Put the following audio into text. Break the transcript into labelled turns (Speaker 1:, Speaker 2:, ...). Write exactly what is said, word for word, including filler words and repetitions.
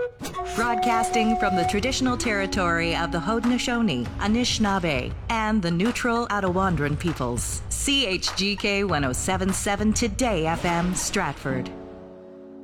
Speaker 1: Broadcasting from the traditional territory of the Haudenosaunee, Anishinaabe, and the neutral Attawandaron peoples. C H G K one oh seven point seven Today F M, Stratford.